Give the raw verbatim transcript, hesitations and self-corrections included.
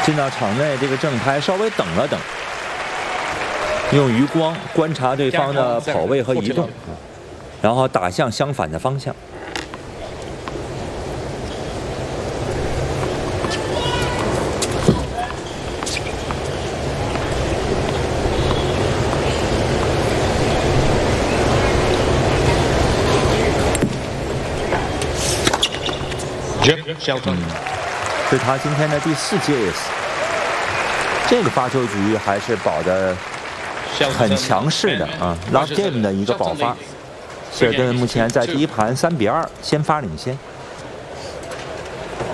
进到场内，这个正拍稍微等了等，用余光观察对方的跑位和移动，然后打向相反的方向。 嗯， 是他今天的第四届，这个发球局还是保的很强势的啊 ，last game 的一个爆发，谢尔顿目前在第一盘三比二先发领先。